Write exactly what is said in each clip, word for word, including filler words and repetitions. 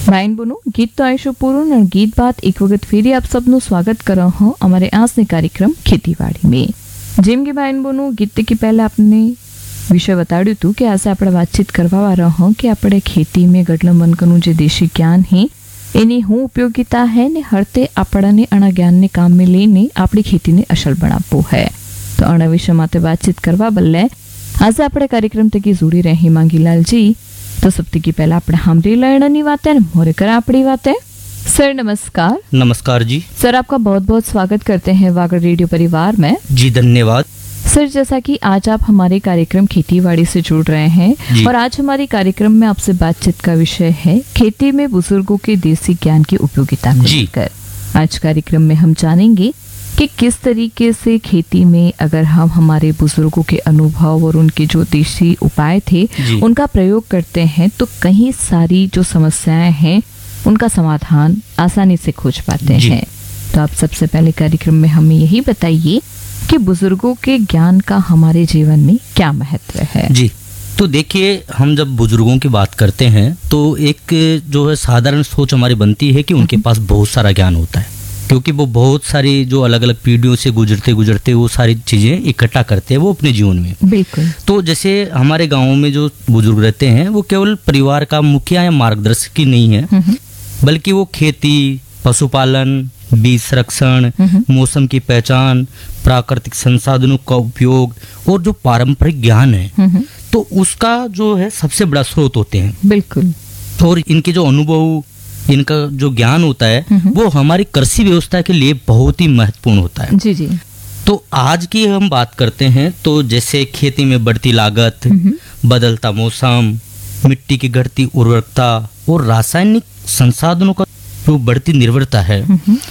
ભાઈન બોનું ગીત તો આવીશું પૂરું અને ગીત બાદ એક વખત ફેરી આપ સબનું સ્વાગત કરો હું અમારે આજની કાર્યક્રમ ખેતીવાડી में જેમ કે ભાઈન બોનું ગીત કે પહેલા આપને વિષય બતાડ્યું હતું કે આજે આપણે વાતચીત કરવા વાળા હોં કે આપણે ખેતી में ગઢલો મનકનું જે દેશી જ્ઞાન હે એની હું ઉપયોગિતા હે ને હરતે આપણને અણા જ્ઞાનને કામ में લઈને આપણી ખેતીને અસલ બનાવવું હે તો અણા વિષય માટે વાતચીત કરવા બદલે આજે આપણે કાર્યક્રમ તકી જોડી રહી માંગીલાલ जी तो सबसे की पहला આપણે સાંભળી લેવાની વાત है मोरे कर આપણી વાત है। सर नमस्कार। नमस्कार जी। सर आपका बहुत बहुत स्वागत करते हैं वागड़ रेडियो परिवार में। जी धन्यवाद। सर जैसा कि आज आप हमारे कार्यक्रम खेतीबाड़ी से जुड़ रहे हैं और आज हमारे कार्यक्रम में आपसे बातचीत का विषय है खेती में बुजुर्गों के देसी ज्ञान की उपयोगिता को लेकर। आज कार्यक्रम में हम जानेंगे कि किस तरीके से खेती में अगर हम हमारे बुजुर्गों के अनुभव और उनके जो देसी उपाय थे उनका प्रयोग करते हैं तो कई सारी जो समस्याएं हैं उनका समाधान आसानी से खोज पाते हैं। तो आप सबसे पहले कार्यक्रम में हमें यही बताइए कि बुजुर्गों के ज्ञान का हमारे जीवन में क्या महत्व है। जी तो देखिए, हम जब बुजुर्गों की बात करते हैं तो एक जो है साधारण सोच हमारी बनती है कि उनके पास बहुत सारा ज्ञान होता है, क्योंकि वो बहुत सारी जो अलग अलग पीढ़ियों से गुजरते गुजरते वो सारी चीजें इकट्ठा करते हैं वो अपने जीवन में। बिल्कुल। तो जैसे हमारे गाँव में जो बुजुर्ग रहते हैं वो केवल परिवार का मुखिया या मार्गदर्शक ही नहीं है, बल्कि वो खेती, पशुपालन, बीज संरक्षण, मौसम की पहचान, प्राकृतिक संसाधनों का उपयोग और जो पारंपरिक ज्ञान है तो उसका जो है सबसे बड़ा स्रोत होते हैं। बिल्कुल। और इनके जो अनुभव, इनका जो ज्ञान होता है वो हमारी कृषि व्यवस्था के लिए बहुत ही महत्वपूर्ण होता है। जी जी। तो आज की हम बात करते हैं तो जैसे खेती में बढ़ती लागत, बदलता मौसम, मिट्टी की घटती उर्वरकता और रासायनिक संसाधनों का जो बढ़ती निर्भरता है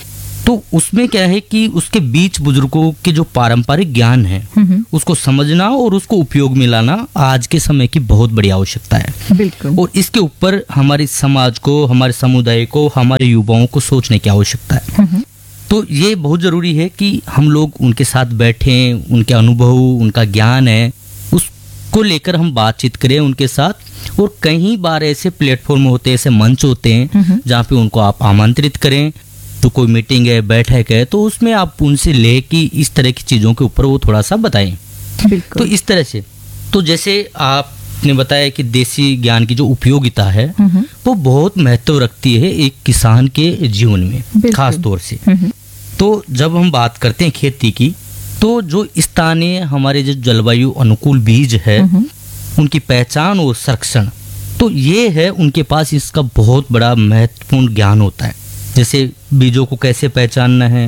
तो उसमें क्या है कि उसके बीच बुजुर्गों के जो पारंपरिक ज्ञान है उसको समझना और उसको उपयोग में लाना आज के समय की बहुत बड़ी आवश्यकता है। बिल्कुल। और इसके ऊपर हमारे समाज को, हमारे समुदाय को, हमारे युवाओं को सोचने की आवश्यकता है। तो ये बहुत जरूरी है कि हम लोग उनके साथ बैठें, उनके अनुभव, उनका ज्ञान है उसको लेकर हम बातचीत करें उनके साथ। और कई बार ऐसे प्लेटफॉर्म होते हैं, ऐसे मंच होते हैं जहाँ पे उनको आप आमंत्रित करें, तो कोई मीटिंग है, बैठक है, तो उसमें आप उनसे ले कि इस तरह की चीजों के ऊपर वो थोड़ा सा बताएं। तो इस तरह से तो जैसे आपने बताया कि देसी ज्ञान की जो उपयोगिता है वो बहुत महत्व रखती है एक किसान के जीवन में खास तौर से। तो जब हम बात करते हैं खेती की तो जो स्थानीय हमारे जो जलवायु अनुकूल बीज है उनकी पहचान और संरक्षण, तो ये है उनके पास इसका बहुत बड़ा महत्वपूर्ण ज्ञान होता है। जैसे बीजों को कैसे पहचानना है,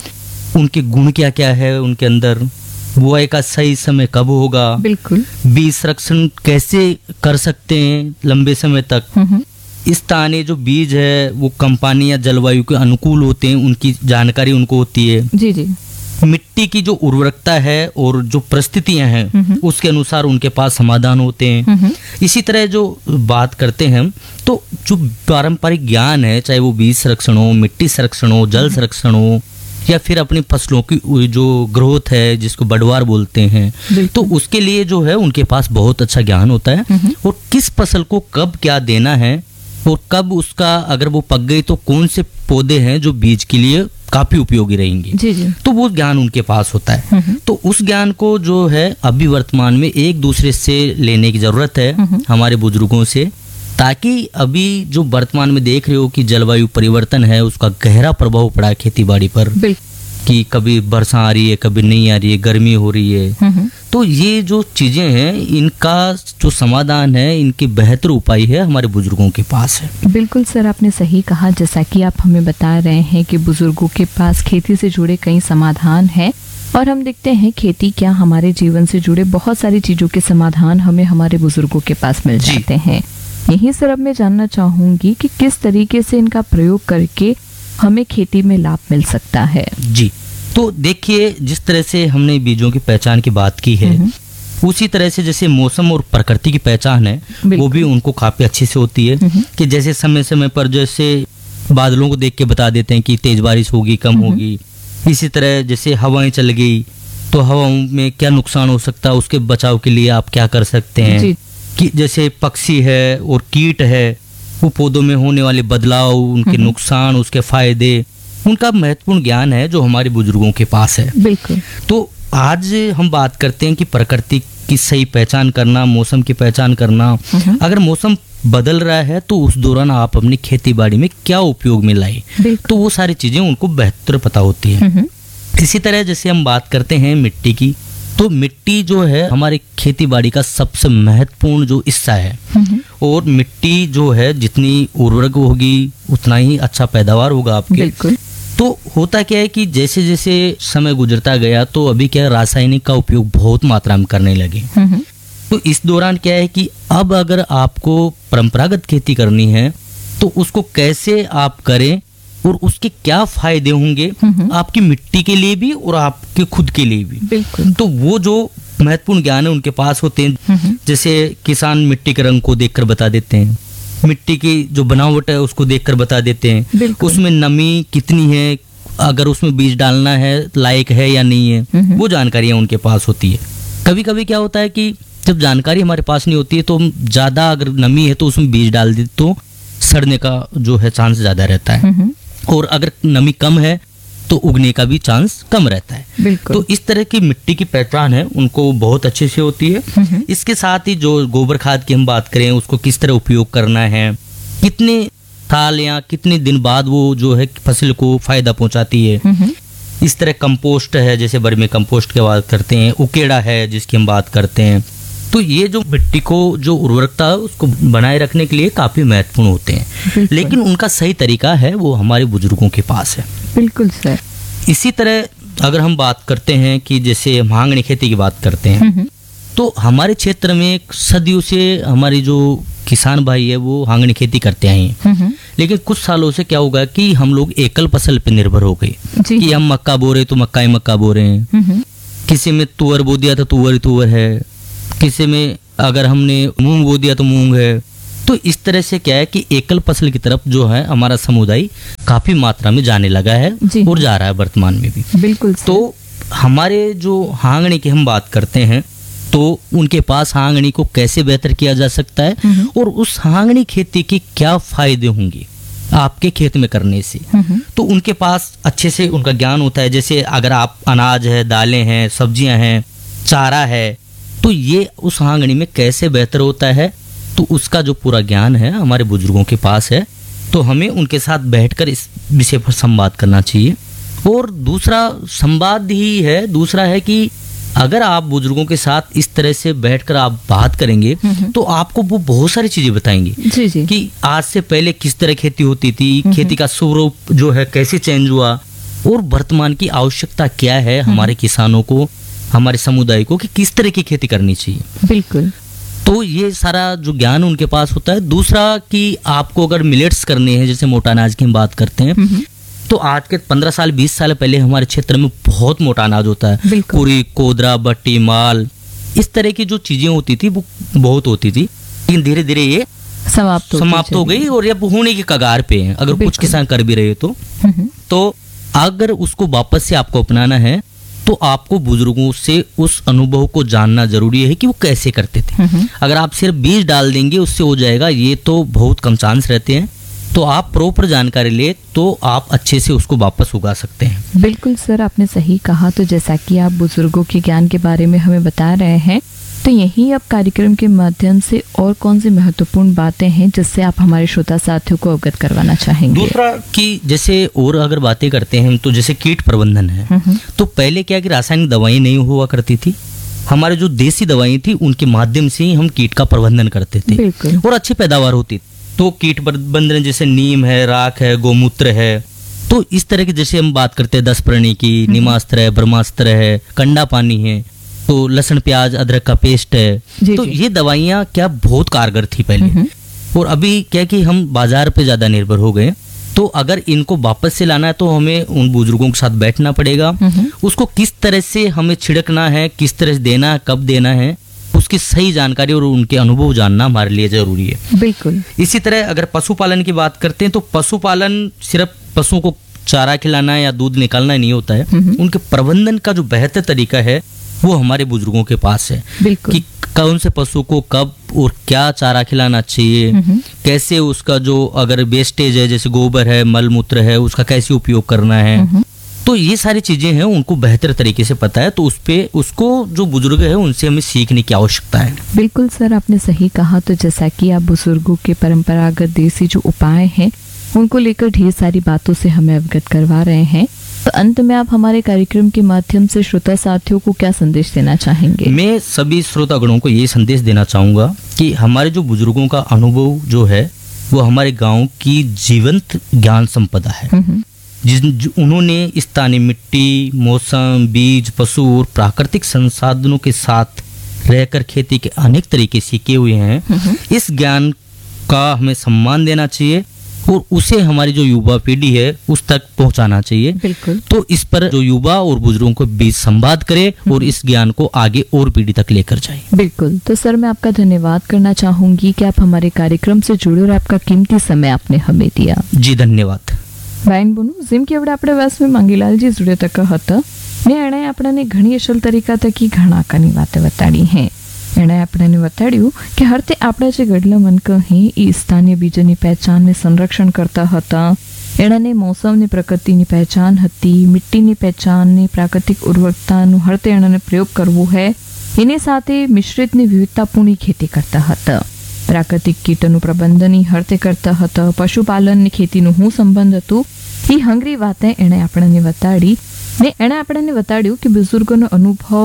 उनके गुण क्या क्या है उनके अंदर, बुआई का सही समय कब होगा, बिल्कुल, बीज संरक्षण कैसे कर सकते हैं लंबे समय तक, स्थानीय जो बीज है वो कंपानी या जलवायु के अनुकूल होते हैं उनकी जानकारी उनको होती है। जी जी। मिट्टी की जो उर्वरकता है और जो परिस्थितियां हैं उसके अनुसार उनके पास समाधान होते हैं। इसी तरह जो बात करते हैं तो जो पारंपरिक ज्ञान है, चाहे वो बीज संरक्षण हो, मिट्टी संरक्षण हो, जल संरक्षण हो या फिर अपनी फसलों की जो ग्रोथ है जिसको बढ़वार बोलते हैं, तो उसके लिए जो है उनके पास बहुत अच्छा ज्ञान होता है। और किस फसल को कब क्या देना है और कब उसका अगर वो पक गई तो कौन से पौधे हैं जो बीज के लिए काफी उपयोगी रहेंगे, जी जी। तो वो ज्ञान उनके पास होता है। तो उस ज्ञान को जो है अभी वर्तमान में एक दूसरे से लेने की जरूरत है हमारे बुजुर्गों से, ताकि अभी जो वर्तमान में देख रहे हो कि जलवायु परिवर्तन है उसका गहरा प्रभाव पड़ा है खेती बाड़ी पर, कि कभी वर्षा आ रही है, कभी नहीं आ रही है, गर्मी हो रही है। तो ये जो चीजें हैं इनका जो समाधान है, इनके बेहतर उपाय है हमारे बुजुर्गों के पास है। बिल्कुल सर, आपने सही कहा। जैसा कि आप हमें बता रहे हैं कि बुजुर्गों के पास खेती से जुड़े कई समाधान हैं और हम देखते हैं खेती क्या हमारे जीवन से जुड़े बहुत सारी चीजों के समाधान हमें हमारे बुजुर्गों के पास मिल जाते हैं। यही सर अब मैं जानना चाहूंगी कि किस तरीके से इनका प्रयोग करके हमें खेती में लाभ मिल सकता है। जी तो देखिए, जिस तरह से हमने बीजों की पहचान की बात की है उसी तरह से जैसे मौसम और प्रकृति की पहचान है वो भी उनको काफी अच्छी से होती है कि जैसे समय समय पर जैसे बादलों को देख के बता देते हैं कि तेज बारिश होगी, कम होगी। इसी तरह जैसे हवाएं चल गई तो हवाओं में क्या नुकसान हो सकता है, उसके बचाव के लिए आप क्या कर सकते हैं। कि जैसे पक्षी है और कीट है वो पौधों में होने वाले बदलाव, उनके नुकसान, उसके फायदे, उनका महत्वपूर्ण ज्ञान है जो हमारे बुजुर्गों के पास है। बिल्कुल। तो आज हम बात करते हैं कि प्रकृति की सही पहचान करना, मौसम की पहचान करना। अगर मौसम बदल रहा है तो उस दौरान आप अपनी खेती बाड़ी में क्या उपयोग में लाए, तो वो सारी चीजें उनको बेहतर पता होती है। इसी तरह जैसे हम बात करते हैं मिट्टी की, तो मिट्टी जो है हमारी खेती बाड़ी का सबसे महत्वपूर्ण जो हिस्सा है, और मिट्टी जो है जितनी उर्वरक होगी उतना ही अच्छा पैदावार होगा आपके। बिल्कुल। तो होता क्या है कि जैसे जैसे समय गुजरता गया तो अभी क्या रासायनिक का उपयोग बहुत मात्रा में करने लगे। तो इस दौरान क्या है कि अब अगर आपको परंपरागत खेती करनी है तो उसको कैसे आप करें और उसके क्या फायदे होंगे आपकी मिट्टी के लिए भी और आपके खुद के लिए भी। बिल्कुल। तो वो जो महत्वपूर्ण ज्ञान है उनके पास होते हैं। जैसे किसान मिट्टी के रंग को देखकर बता देते हैं, मिट्टी की जो बनावट है उसको देखकर बता देते हैं, उसमें नमी कितनी है, अगर उसमें बीज डालना है लायक है या नहीं है, वो जानकारियां उनके पास होती है। कभी कभी क्या होता है कि जब जानकारी हमारे पास नहीं होती है तो ज्यादा अगर नमी है तो उसमें बीज डाल दे तो सड़ने का जो है चांस ज्यादा रहता है, और अगर नमी कम है तो उगने का भी चांस कम रहता है। तो इस तरह की मिट्टी की पहचान है उनको बहुत अच्छे से होती है। इसके साथ ही जो गोबर खाद की हम बात करें उसको किस तरह उपयोग करना है, कितने साल या कितने दिन बाद वो जो है फसल को फायदा पहुंचाती है। इस तरह कंपोस्ट है, जैसे वर्मी कंपोस्ट की बात करते हैं, उकेड़ा है जिसकी हम बात करते हैं। तो ये जो मिट्टी को जो उर्वरकता है उसको बनाए रखने के लिए काफी महत्वपूर्ण होते हैं, लेकिन उनका सही तरीका है वो हमारे बुजुर्गों के पास है। बिल्कुल सर। इसी तरह अगर हम बात करते हैं कि जैसे हम आंगनी खेती की बात करते हैं, तो हमारे क्षेत्र में सदियों से हमारी जो किसान भाई है वो आंगनी खेती करते आए हैं, लेकिन कुछ सालों से क्या होगा कि हम लोग एकल फसल पे निर्भर हो गए कि हम मक्का बो रहे तो मक्का ही मक्का बो रहे हैं, किसी में तुअर बो दिया तो तुअर ही तुअर है, किसी में अगर हमने मूंग बो दिया तो मूंग है। तो इस तरह से क्या है कि एकल फसल की तरफ जो है हमारा समुदाय काफी मात्रा में जाने लगा है और जा रहा है वर्तमान में भी। बिल्कुल। तो हमारे जो आंगनी की हम बात करते हैं तो उनके पास आंगनी को कैसे बेहतर किया जा सकता है और उस आंगनी खेती के क्या फायदे होंगे आपके खेत में करने से, तो उनके पास अच्छे से उनका ज्ञान होता है। जैसे अगर आप अनाज है, दालें हैं, सब्जियां हैं, चारा है, तो ये उस आंगनी में कैसे बेहतर होता है, तो उसका जो पूरा ज्ञान है हमारे बुजुर्गों के पास है। तो हमें उनके साथ बैठकर इस विषय पर संवाद करना चाहिए। और दूसरा संवाद ही है, दूसरा है कि अगर आप बुजुर्गों के साथ इस तरह से बैठकर आप बात करेंगे तो आपको वो बहुत सारी चीजें बताएंगे जी जी। कि आज से पहले किस तरह खेती होती थी, खेती का स्वरूप जो है कैसे चेंज हुआ, और वर्तमान की आवश्यकता क्या है हमारे किसानों को, हमारे समुदाय को, कि किस तरह की खेती करनी चाहिए। बिल्कुल। तो ये सारा जो ज्ञान उनके पास होता है। दूसरा कि आपको अगर मिलेट्स करने हैं, जैसे मोटा अनाज की हम बात करते हैं, तो आज के पंद्रह साल बीस साल पहले हमारे क्षेत्र में बहुत मोटा अनाज होता है, पूरी, कोदरा, बट्टी, माल, इस तरह की जो चीजें होती थी वो बहुत होती थी, लेकिन धीरे धीरे ये समाप्त समाप्त हो गई और अब होने की कगार पे है। अगर कुछ किसान कर भी रहे तो तो अगर उसको वापस से आपको अपनाना है तो आपको बुजुर्गों से उस अनुभव को जानना जरूरी है कि वो कैसे करते थे। अगर आप सिर्फ बीज डाल देंगे उससे हो जाएगा, ये तो बहुत कम चांस रहते हैं। तो आप प्रॉपर जानकारी ले तो आप अच्छे से उसको वापस उगा सकते हैं। बिल्कुल सर, आपने सही कहा। तो जैसा कि आप बुजुर्गों के ज्ञान के बारे में हमें बता रहे हैं, तो यही अब कार्यक्रम के माध्यम से और कौन सी महत्वपूर्ण बातें हैं जिससे आप हमारे श्रोता साथियों को अवगत करवाना चाहेंगे? दूसरा कि जैसे और अगर बातें करते हैं तो जैसे कीट प्रबंधन है, तो पहले क्या कि रासायनिक दवाई नहीं हुआ करती थी, हमारे जो देसी दवाई थी उनके माध्यम से ही हम कीट का प्रबंधन करते थे और अच्छी पैदावार होती। तो कीट प्रबंधन जैसे नीम है, राख है, गोमूत्र है, तो इस तरह की जैसे हम बात करते हैं दस प्रणी की, नीमास्त्र है, ब्रह्मास्त्र है, कंडा पानी है, तो लहसुन प्याज अदरक का पेस्ट है, तो ये दवाइयाँ क्या बहुत कारगर थी पहले, और अभी क्या कि हम बाजार पे ज्यादा निर्भर हो गए। तो अगर इनको वापस से लाना है तो हमें उन बुजुर्गों के साथ बैठना पड़ेगा, उसको किस तरह से हमें छिड़कना है, किस तरह से देना है, कब देना है, उसकी सही जानकारी और उनके अनुभव जानना हमारे लिए जरूरी है। बिल्कुल। इसी तरह अगर पशुपालन की बात करते हैं तो पशुपालन सिर्फ पशुओं को चारा खिलाना या दूध निकालना नहीं होता है, उनके प्रबंधन का जो बेहतर तरीका है वो हमारे बुजुर्गों के पास है कि कौन से पशु को कब और क्या चारा खिलाना चाहिए, कैसे उसका जो अगर वेस्टेज है जैसे गोबर है, मल मूत्र है, उसका कैसे उपयोग करना है, तो ये सारी चीजें हैं उनको बेहतर तरीके से पता है। तो उस पे उसको जो बुजुर्ग है उनसे हमें सीखने की आवश्यकता है। बिल्कुल सर, आपने सही कहा। तो जैसा कि आप बुजुर्गों के परंपरागत देसी जो उपाय हैं उनको लेकर ढेर सारी बातों से हमें अवगत करवा रहे हैं, तो अंत में आप हमारे कार्यक्रम के माध्यम से श्रोता साथियों को क्या संदेश देना चाहेंगे? मैं सभी श्रोतागणों को ये संदेश देना चाहूंगा कि हमारे जो बुजुर्गों का अनुभव जो है वो हमारे गांव की जीवंत ज्ञान संपदा है, जिस उन्होंने स्थानीय मिट्टी, मौसम, बीज, पशु और प्राकृतिक संसाधनों के साथ रहकर खेती के अनेक तरीके सीखे हुए हैं। इस ज्ञान का हमें सम्मान देना चाहिए और उसे हमारी जो युवा पीढ़ी है उस तक पहुंचाना चाहिए। बिल्कुल। तो इस पर जो युवा और बुजुर्गों के बीच संवाद करे और इस ज्ञान को आगे और पीढ़ी तक लेकर जाए। बिल्कुल। तो सर मैं आपका धन्यवाद करना चाहूंगी कि आप हमारे कार्यक्रम से जुड़े और आपका कीमती समय आपने हमें दिया। जी धन्यवाद। વાઇન બોનું જેમ કે આપણે આપણે વાસમાં મંગીલાલજી જોડે તક હતા ને એણે આપણને ઘણી અસલ તરીકા તકી ઘણા કાની વાતે બતાડી હે। એણે આપણને બતાડ્યું કે હરતે આપણા જે ગડલા મનક હે એ સ્થાનિય બીજની પહેચાનને સંરક્ષણ કરતા હતા। એણે મૌસમની પ્રકૃતિની પહેચાન હતી, મિટ્ટીની પહેચાનની પ્રાકૃતિક ઉર્વરતાનું હરતે એણે પ્રયોગ કરવો હે। એની સાથે મિશ્રિતની વિવિધતાપૂર્ણ ખેતી કરતા હતા। પ્રાકૃતિક કીટનું પ્રબંધન હરતે કરતા હતા। પશુપાલનની ખેતીનું શું સંબંધ હતું એ હંગરી વાતે એણે આપણને બતાડી ને એણે આપણને બતાડ્યું કે બુઝુર્ગોનો અનુભવ